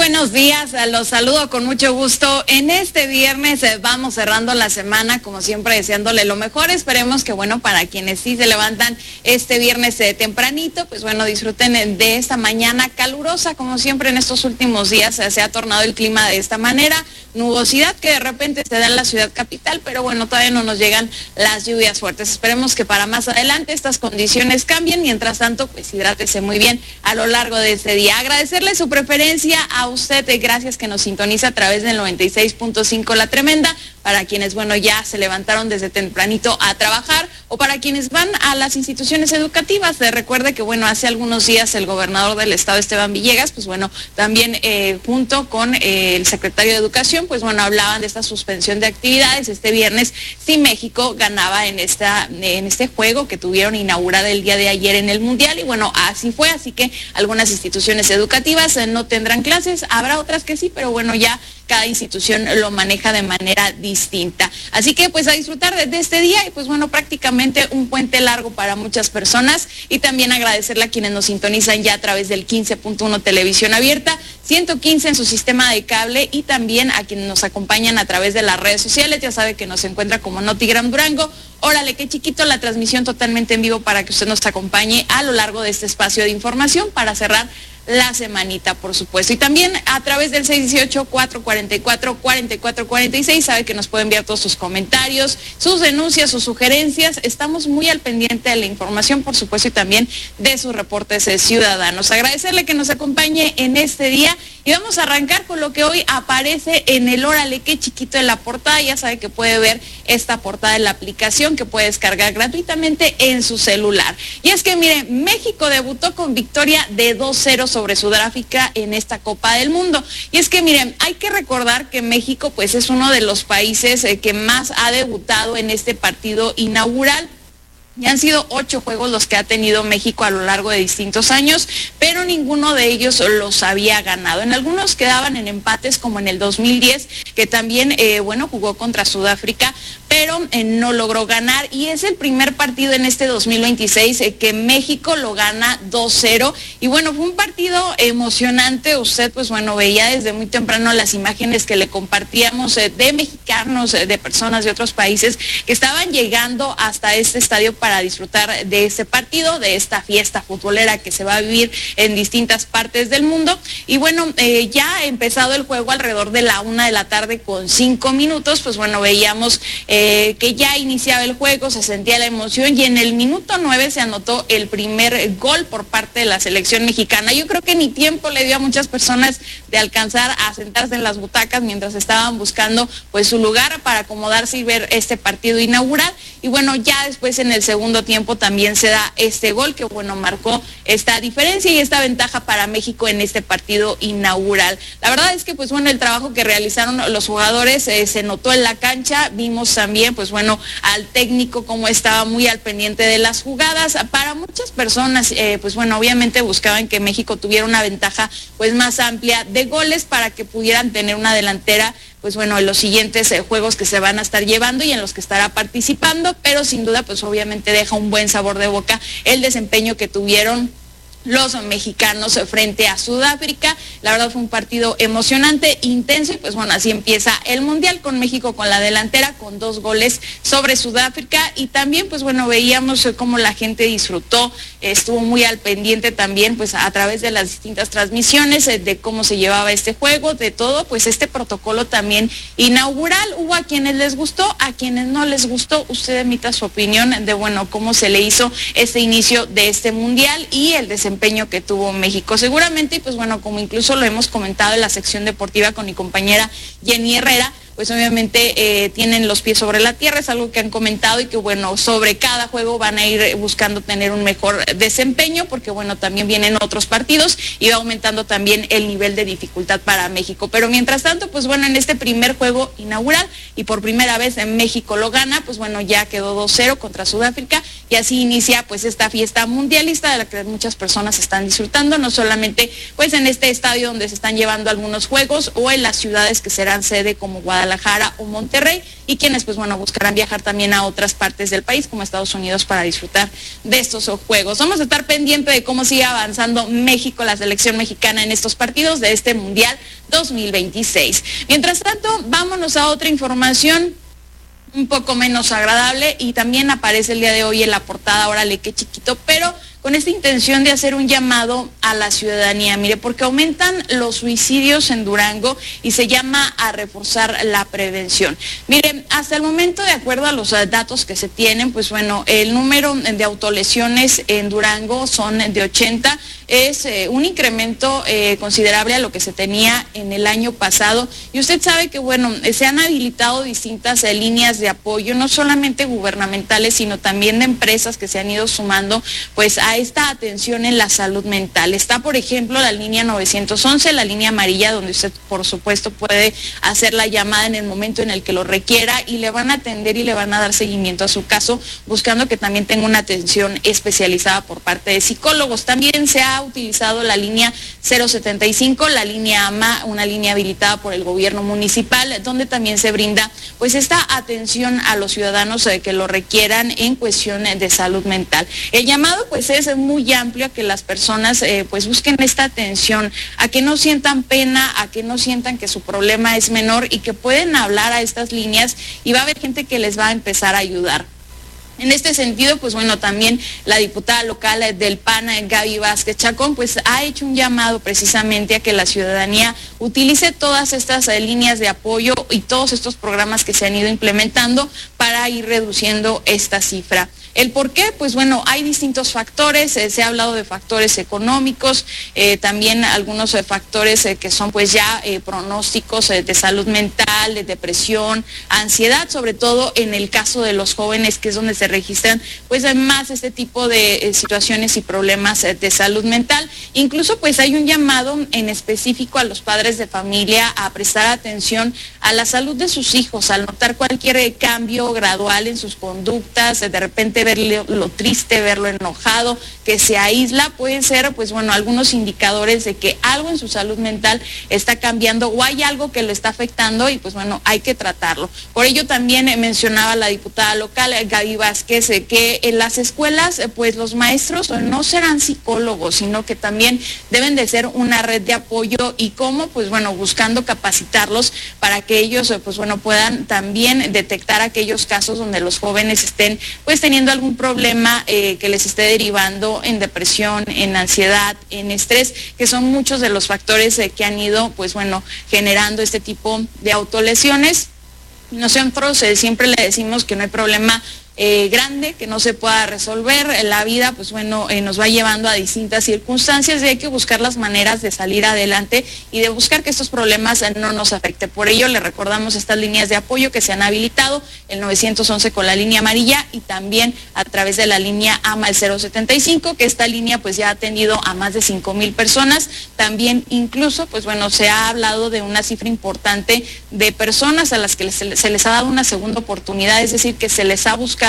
buenos días, los saludo con mucho gusto. En este viernes vamos cerrando la semana, como siempre deseándole lo mejor. Esperemos que para quienes sí se levantan este viernes tempranito, pues disfruten de esta mañana calurosa, como siempre en estos últimos días se ha tornado el clima de esta manera. Nubosidad que de repente se da en la ciudad capital, pero todavía no nos llegan las lluvias fuertes. Esperemos que para más adelante estas condiciones cambien. Mientras tanto, pues hidrátese muy bien a lo largo de este día. Agradecerle su preferencia a usted, gracias que nos sintoniza a través del 96.5 La Tremenda, para quienes, ya se levantaron desde tempranito a trabajar, o para quienes van a las instituciones educativas. Recuerde que, hace algunos días el gobernador del estado, Esteban Villegas, también junto con el secretario de Educación, hablaban de esta suspensión de actividades este viernes si México ganaba en este juego que tuvieron inaugurar el día de ayer en el Mundial, y así fue. Así que algunas instituciones educativas no tendrán clases, habrá otras que sí, pero ya cada institución lo maneja de manera distinta. Así que a disfrutar de este día y prácticamente un puente largo para muchas personas, y también agradecerle a quienes nos sintonizan ya a través del 15.1 Televisión Abierta, 115 en su sistema de cable, y también a quienes nos acompañan a través de las redes sociales. Ya sabe que nos encuentra como Notigram Durango. Órale, qué chiquito, la transmisión totalmente en vivo para que usted nos acompañe a lo largo de este espacio de información para cerrar la semanita, por supuesto. Y también a través del 618-444-4446, sabe que nos puede enviar todos sus comentarios, sus denuncias, sus sugerencias. Estamos muy al pendiente de la información, por supuesto, y también de sus reportes ciudadanos. Agradecerle que nos acompañe en este día, y vamos a arrancar con lo que hoy aparece en el Órale, qué chiquito en la portada. Ya sabe que puede ver esta portada en la aplicación que puede descargar gratuitamente en su celular. Y es que, mire, México debutó con victoria de 2-0 sobre Sudáfrica en esta Copa del Mundo. Y es que, miren, hay que recordar que México es uno de los países que más ha debutado en este partido inaugural. Ya han sido 8 juegos los que ha tenido México a lo largo de distintos años, pero ninguno de ellos los había ganado. En algunos quedaban en empates, como en el 2010, que también, jugó contra Sudáfrica, pero no logró ganar. Y es el primer partido en este 2026 que México lo gana 2-0. Y fue un partido emocionante. Usted, veía desde muy temprano las imágenes que le compartíamos de mexicanos, de personas de otros países que estaban llegando hasta este estadio para disfrutar de este partido, de esta fiesta futbolera que se va a vivir en distintas partes del mundo. Y ya ha empezado el juego alrededor de la 1 de la tarde con 5 minutos, veíamos que ya iniciaba el juego, se sentía la emoción, y en el minuto 9 se anotó el primer gol por parte de la selección mexicana. Yo creo que ni tiempo le dio a muchas personas de alcanzar a sentarse en las butacas mientras estaban buscando su lugar para acomodarse y ver este partido inaugural. Y ya después en el segundo tiempo también se da este gol que marcó esta diferencia y esta ventaja para México en este partido inaugural. La verdad es que el trabajo que realizaron los jugadores se notó en la cancha. Vimos también al técnico como estaba muy al pendiente de las jugadas. Para muchas personas obviamente buscaban que México tuviera una ventaja más amplia de goles para que pudieran tener una delantera en los siguientes juegos que se van a estar llevando y en los que estará participando, pero sin duda obviamente deja un buen sabor de boca el desempeño que tuvieron los mexicanos frente a Sudáfrica. La verdad fue un partido emocionante, intenso, y así empieza el Mundial, con México con la delantera, con 2 goles sobre Sudáfrica. Y también veíamos cómo la gente disfrutó, estuvo muy al pendiente también a través de las distintas transmisiones de cómo se llevaba este juego, de todo este protocolo también inaugural. Hubo a quienes les gustó, a quienes no les gustó. Usted emita su opinión de cómo se le hizo este inicio de este Mundial y el desempeño que tuvo México. Seguramente, como incluso lo hemos comentado en la sección deportiva con mi compañera Jenny Herrera, obviamente tienen los pies sobre la tierra, es algo que han comentado, y que sobre cada juego van a ir buscando tener un mejor desempeño, porque también vienen otros partidos y va aumentando también el nivel de dificultad para México. Pero mientras tanto, en este primer juego inaugural, y por primera vez en México lo gana, ya quedó 2-0 contra Sudáfrica, y así inicia esta fiesta mundialista de la que muchas personas están disfrutando, no solamente en este estadio donde se están llevando algunos juegos, o en las ciudades que serán sede como Guadalajara, Guadalajara o Monterrey, y quienes pues bueno buscarán viajar también a otras partes del país como Estados Unidos para disfrutar de estos juegos. Vamos a estar pendiente de cómo sigue avanzando México, la selección mexicana en estos partidos de este Mundial 2026. Mientras tanto, vámonos a otra información un poco menos agradable, y también aparece el día de hoy en la portada, órale qué chiquito, pero con esta intención de hacer un llamado a la ciudadanía, mire, porque aumentan los suicidios en Durango y se llama a reforzar la prevención. Mire, hasta el momento, de acuerdo a los datos que se tienen, pues bueno, el número de autolesiones en Durango son de 80, es un incremento considerable a lo que se tenía en el año pasado, y usted sabe que bueno, se han habilitado distintas líneas de apoyo, no solamente gubernamentales, sino también de empresas que se han ido sumando pues a esta atención en la salud mental. Está, por ejemplo, la línea 911, la línea amarilla, donde usted, por supuesto, puede hacer la llamada en el momento en el que lo requiera y le van a atender y le van a dar seguimiento a su caso, buscando que también tenga una atención especializada por parte de psicólogos. También se ha utilizado la línea 075, la línea AMA, una línea habilitada por el gobierno municipal, donde también se brinda pues esta atención a los ciudadanos que lo requieran en cuestión de salud mental. El llamado pues es muy amplio a que las personas pues busquen esta atención, a que no sientan pena, a que no sientan que su problema es menor y que pueden hablar a estas líneas y va a haber gente que les va a empezar a ayudar. En este sentido, pues bueno, también la diputada local del PAN, Gaby Vázquez Chacón, pues ha hecho un llamado precisamente a que la ciudadanía utilice todas estas líneas de apoyo y todos estos programas que se han ido implementando para ir reduciendo esta cifra. ¿El por qué? Pues bueno, hay distintos factores, se ha hablado de factores económicos, también algunos factores que son pues ya pronósticos de salud mental, de depresión, ansiedad, sobre todo en el caso de los jóvenes, que es donde se registran pues más este tipo de situaciones y problemas de salud mental. Incluso pues hay un llamado en específico a los padres de familia a prestar atención a la salud de sus hijos, al notar cualquier cambio gradual en sus conductas, de repente verlo triste, verlo enojado, que se aísla, pueden ser pues bueno algunos indicadores de que algo en su salud mental está cambiando o hay algo que lo está afectando y pues bueno hay que tratarlo. Por ello también mencionaba la diputada local Gaby Vázquez que en las escuelas pues los maestros no serán psicólogos, sino que también deben de ser una red de apoyo y cómo pues bueno buscando capacitarlos para que ellos pues bueno puedan también detectar aquellos casos donde los jóvenes estén pues teniendo algún problema que les esté derivando en depresión, en ansiedad, en estrés, que son muchos de los factores que han ido pues bueno generando este tipo de autolesiones. Nosotros siempre le decimos que no hay problema grande que no se pueda resolver. La vida pues bueno nos va llevando a distintas circunstancias y hay que buscar las maneras de salir adelante y de buscar que estos problemas no nos afecten. Por ello le recordamos estas líneas de apoyo que se han habilitado, el 911 con la línea amarilla y también a través de la línea AMA el 075, que esta línea pues ya ha atendido a más de 5,000 personas. También incluso pues bueno se ha hablado de una cifra importante de personas a las que se les ha dado una segunda oportunidad, es decir que se les ha buscado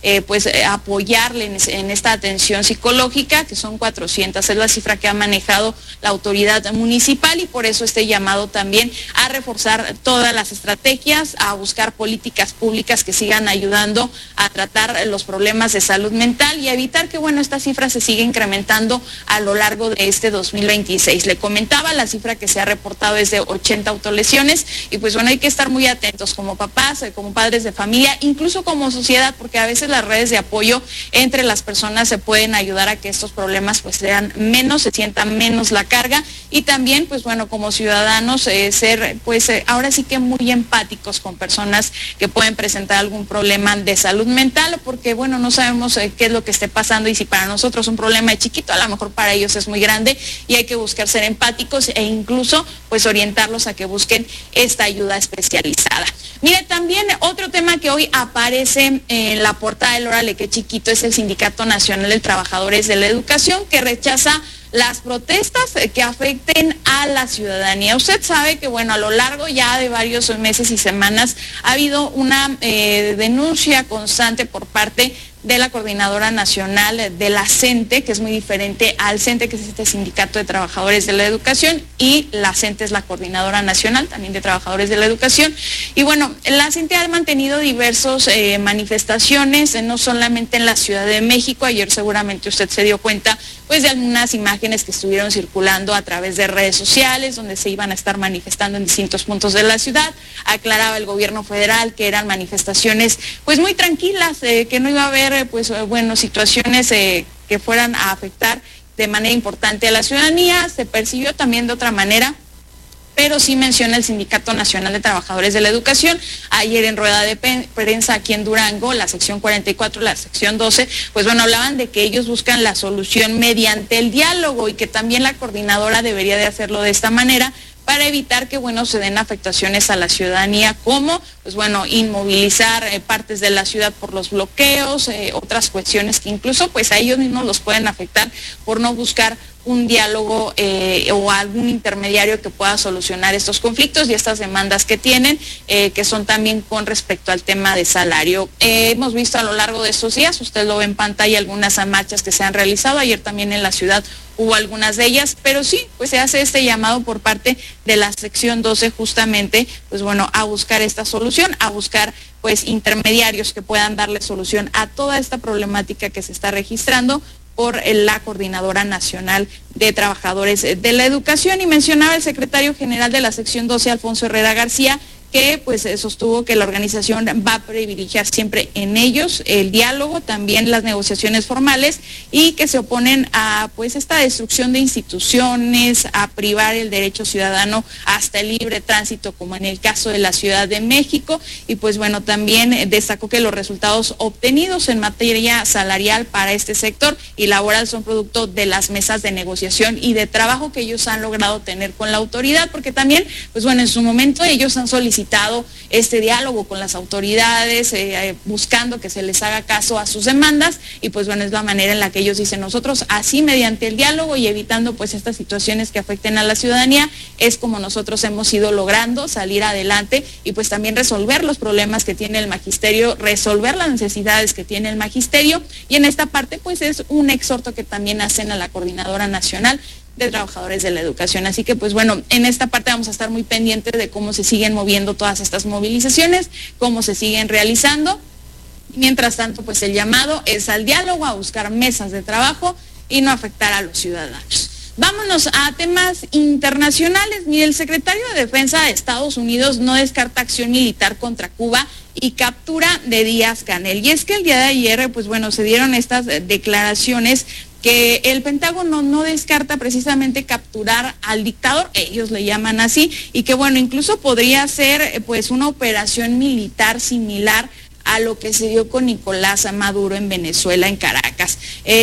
apoyarle en esta atención psicológica, que son 400, es la cifra que ha manejado la autoridad municipal y por eso este llamado también a reforzar todas las estrategias, a buscar políticas públicas que sigan ayudando a tratar los problemas de salud mental y a evitar que bueno esta cifra se siga incrementando a lo largo de este 2026. Le comentaba, la cifra que se ha reportado es de 80 autolesiones y pues bueno hay que estar muy atentos como papás, como padres de familia, incluso como sociedad, porque a veces las redes de apoyo entre las personas se pueden ayudar a que estos problemas pues sean menos, se sienta menos la carga y también pues bueno como ciudadanos ser pues ahora sí que muy empáticos con personas que pueden presentar algún problema de salud mental, porque bueno no sabemos qué es lo que esté pasando y si para nosotros un problema es chiquito, a lo mejor para ellos es muy grande y hay que buscar ser empáticos e incluso pues orientarlos a que busquen esta ayuda especializada. Mire, también otro tema que hoy aparece en la portada del Órale qué chiquito es el Sindicato Nacional de Trabajadores de la Educación, que rechaza las protestas que afecten a la ciudadanía. Usted sabe que bueno, a lo largo ya de varios meses y semanas ha habido una denuncia constante por parte de la Coordinadora Nacional de la CENTE, que es muy diferente al CENTE, que es este Sindicato de Trabajadores de la Educación, y la CENTE es la Coordinadora Nacional también de Trabajadores de la Educación. Y bueno, la CENTE ha mantenido diversas manifestaciones, no solamente en la Ciudad de México. Ayer seguramente usted se dio cuenta pues de algunas imágenes que estuvieron circulando a través de redes sociales, donde se iban a estar manifestando en distintos puntos de la ciudad. Aclaraba el gobierno federal que eran manifestaciones pues muy tranquilas, que no iba a haber situaciones que fueran a afectar de manera importante a la ciudadanía. Se percibió también de otra manera, pero sí menciona el Sindicato Nacional de Trabajadores de la Educación. Ayer en rueda de prensa aquí en Durango, la sección 44, la sección 12, pues bueno, hablaban de que ellos buscan la solución mediante el diálogo y que también la coordinadora debería de hacerlo de esta manera para evitar que, se den afectaciones a la ciudadanía, como, inmovilizar partes de la ciudad por los bloqueos, otras cuestiones que incluso, pues a ellos mismos los pueden afectar por no buscar un diálogo o algún intermediario que pueda solucionar estos conflictos y estas demandas que tienen, que son también con respecto al tema de salario. Hemos visto a lo largo de estos días, usted lo ve en pantalla, algunas marchas que se han realizado. Ayer también en la ciudad hubo algunas de ellas, pero sí, pues se hace este llamado por parte de la sección 12 justamente, a buscar esta solución, a buscar pues intermediarios que puedan darle solución a toda esta problemática que se está registrando por la Coordinadora Nacional de Trabajadores de la Educación. Y mencionaba el secretario general de la sección 12, Alfonso Herrera García, que pues sostuvo que la organización va a privilegiar siempre en ellos el diálogo, también las negociaciones formales, y que se oponen a pues esta destrucción de instituciones, a privar el derecho ciudadano hasta el libre tránsito, como en el caso de la Ciudad de México. Y pues también destacó que los resultados obtenidos en materia salarial para este sector y laboral son producto de las mesas de negociación y de trabajo que ellos han logrado tener con la autoridad, porque también en su momento ellos han solicitado este diálogo con las autoridades, buscando que se les haga caso a sus demandas, y pues es la manera en la que ellos dicen: nosotros así, mediante el diálogo y evitando pues estas situaciones que afecten a la ciudadanía, es como nosotros hemos ido logrando salir adelante y pues también resolver los problemas que tiene el magisterio, resolver las necesidades que tiene el magisterio. Y en esta parte pues es un exhorto que también hacen a la Coordinadora Nacional de Trabajadores de la Educación. Así que en esta parte vamos a estar muy pendientes de cómo se siguen moviendo todas estas movilizaciones, cómo se siguen realizando. Mientras tanto, pues el llamado es al diálogo, a buscar mesas de trabajo y no afectar a los ciudadanos. Vámonos a temas internacionales. Mire, el secretario de Defensa de Estados Unidos no descarta acción militar contra Cuba y captura de Díaz-Canel. Y es que el día de ayer, se dieron estas declaraciones que el Pentágono no descarta precisamente capturar al dictador, ellos le llaman así, y que incluso podría ser una operación militar similar a lo que se dio con Nicolás Maduro en Venezuela, en Caracas.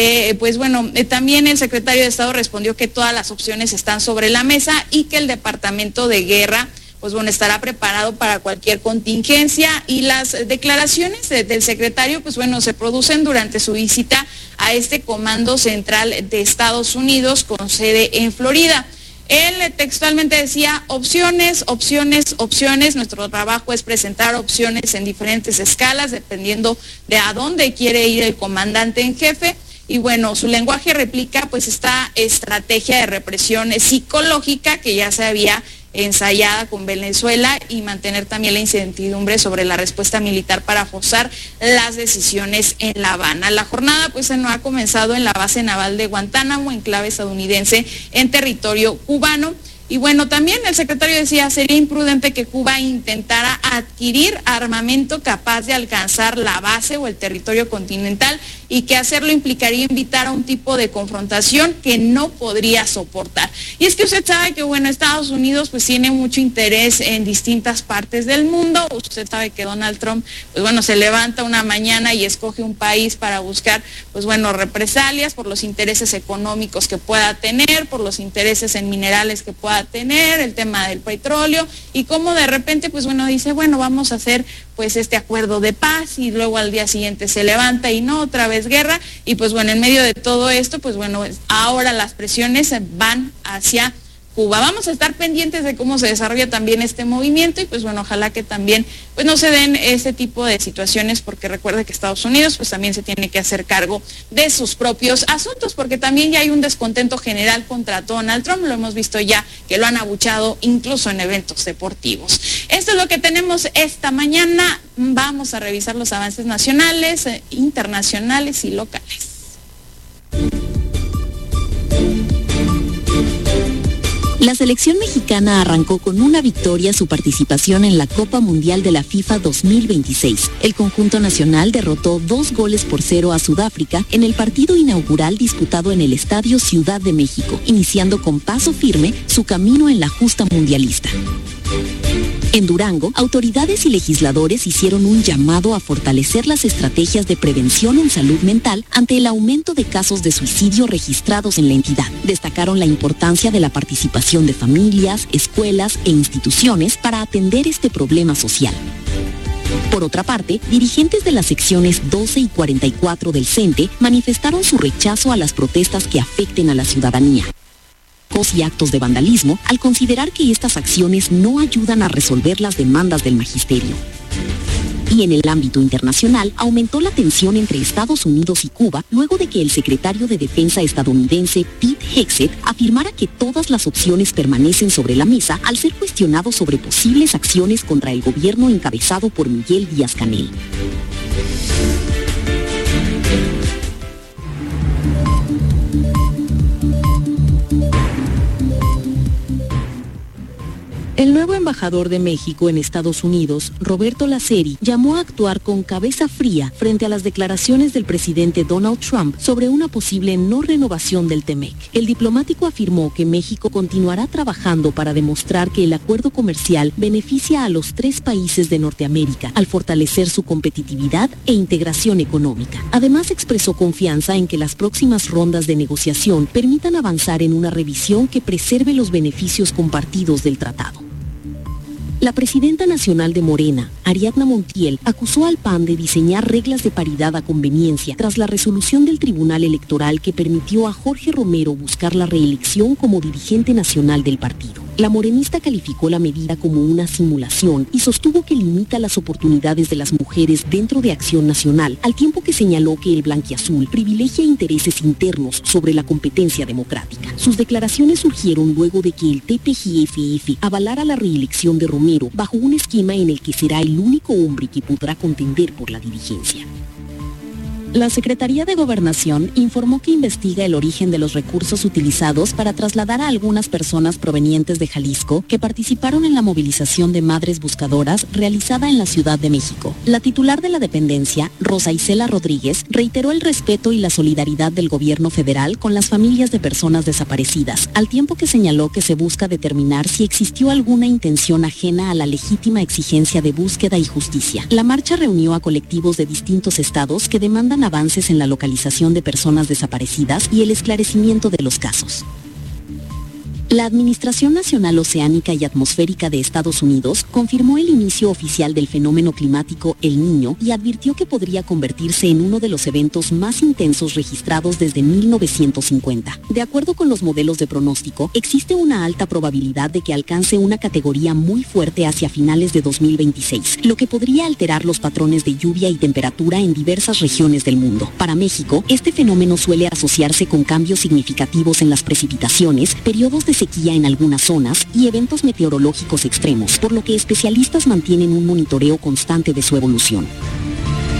También el secretario de Estado respondió que todas las opciones están sobre la mesa y que el Departamento de Guerra estará preparado para cualquier contingencia. Y las declaraciones del secretario se producen durante su visita a este Comando Central de Estados Unidos con sede en Florida. Él textualmente decía: opciones, opciones, opciones. Nuestro trabajo es presentar opciones en diferentes escalas, dependiendo de a dónde quiere ir el comandante en jefe. Y su lenguaje replica esta estrategia de represión psicológica que ya se había ensayada con Venezuela, y mantener también la incertidumbre sobre la respuesta militar para forzar las decisiones en La Habana. La jornada no ha comenzado en la base naval de Guantánamo, enclave estadounidense en territorio cubano. Y también el secretario decía: sería imprudente que Cuba intentara adquirir armamento capaz de alcanzar la base o el territorio continental, y que hacerlo implicaría invitar a un tipo de confrontación que no podría soportar. Y es que usted sabe que Estados Unidos tiene mucho interés en distintas partes del mundo. Usted sabe que Donald Trump se levanta una mañana y escoge un país para buscar represalias por los intereses económicos que pueda tener, por los intereses en minerales que pueda tener, el tema del petróleo, y cómo de repente dice: vamos a hacer este acuerdo de paz, y luego al día siguiente se levanta y no, otra vez guerra. Y en medio de todo esto ahora las presiones van hacia Cuba. Vamos a estar pendientes de cómo se desarrolla también este movimiento y pues bueno, ojalá que también pues no se den ese tipo de situaciones, porque recuerde que Estados Unidos pues también se tiene que hacer cargo de sus propios asuntos, porque también ya hay un descontento general contra Donald Trump, lo hemos visto ya que lo han abuchado incluso en eventos deportivos. Esto es lo que tenemos esta mañana. Vamos a revisar los avances nacionales, internacionales y locales. La selección mexicana arrancó con una victoria su participación en la Copa Mundial de la FIFA 2026. El conjunto nacional derrotó 2-0 a Sudáfrica en el partido inaugural disputado en el Estadio Ciudad de México, iniciando con paso firme su camino en la justa mundialista. En Durango, autoridades y legisladores hicieron un llamado a fortalecer las estrategias de prevención en salud mental ante el aumento de casos de suicidio registrados en la entidad. Destacaron la importancia de la participación de familias, escuelas e instituciones para atender este problema social. Por otra parte, dirigentes de las secciones 12 y 44 del CENTE manifestaron su rechazo a las protestas que afecten a la ciudadanía y actos de vandalismo al considerar que estas acciones no ayudan a resolver las demandas del magisterio. Y en el ámbito internacional, aumentó la tensión entre Estados Unidos y Cuba luego de que el secretario de Defensa estadounidense Pete Hegseth afirmara que todas las opciones permanecen sobre la mesa al ser cuestionado sobre posibles acciones contra el gobierno encabezado por Miguel Díaz-Canel. El nuevo embajador de México en Estados Unidos, Roberto Laceri, llamó a actuar con cabeza fría frente a las declaraciones del presidente Donald Trump sobre una posible no renovación del TEMEC. El diplomático afirmó que México continuará trabajando para demostrar que el acuerdo comercial beneficia a los 3 países de Norteamérica al fortalecer su competitividad e integración económica. Además, expresó confianza en que las próximas rondas de negociación permitan avanzar en una revisión que preserve los beneficios compartidos del tratado. La presidenta nacional de Morena, Ariadna Montiel, acusó al PAN de diseñar reglas de paridad a conveniencia tras la resolución del Tribunal Electoral que permitió a Jorge Romero buscar la reelección como dirigente nacional del partido. La morenista calificó la medida como una simulación y sostuvo que limita las oportunidades de las mujeres dentro de Acción Nacional, al tiempo que señaló que el blanquiazul privilegia intereses internos sobre la competencia democrática. Sus declaraciones surgieron luego de que el TPJFF avalara la reelección de Romero bajo un esquema en el que será el único hombre que podrá contender por la dirigencia. La Secretaría de Gobernación informó que investiga el origen de los recursos utilizados para trasladar a algunas personas provenientes de Jalisco que participaron en la movilización de madres buscadoras realizada en la Ciudad de México. La titular de la dependencia, Rosa Isela Rodríguez, reiteró el respeto y la solidaridad del gobierno federal con las familias de personas desaparecidas, al tiempo que señaló que se busca determinar si existió alguna intención ajena a la legítima exigencia de búsqueda y justicia. La marcha reunió a colectivos de distintos estados que demandan avances en la localización de personas desaparecidas y el esclarecimiento de los casos. La Administración Nacional Oceánica y Atmosférica de Estados Unidos confirmó el inicio oficial del fenómeno climático El Niño y advirtió que podría convertirse en uno de los eventos más intensos registrados desde 1950. De acuerdo con los modelos de pronóstico, existe una alta probabilidad de que alcance una categoría muy fuerte hacia finales de 2026, lo que podría alterar los patrones de lluvia y temperatura en diversas regiones del mundo. Para México, este fenómeno suele asociarse con cambios significativos en las precipitaciones, periodos de sequía en algunas zonas y eventos meteorológicos extremos, por lo que especialistas mantienen un monitoreo constante de su evolución.